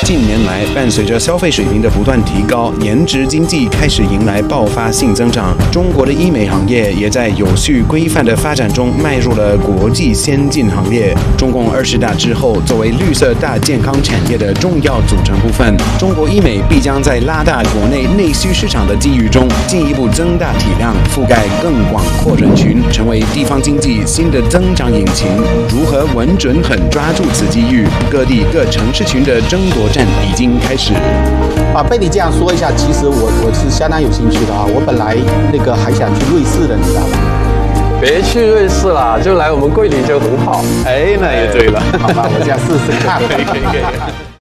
近年来，伴随着消费水平的不断提高，颜值经济开始迎来爆发性增长。中国的医美行业也在有序规范的发展中迈入了国际先进行列。中共20大之后，作为绿色大健康产业的重要组成部分，中国医美必将在拉大国内内需市场的机遇中，进一步增大体量，覆盖更广阔人群，成为地方经济新的增长引擎。如何稳准狠抓住此机遇？各地各城市群的争夺战已经开始。 被你这样说一下，其实我是相当有兴趣的啊。我本来还想去瑞士的，你知道吗？ 别去瑞士啦，就来我们桂林就很好。 哎，那也对了。好吧，我这样试试看。可以。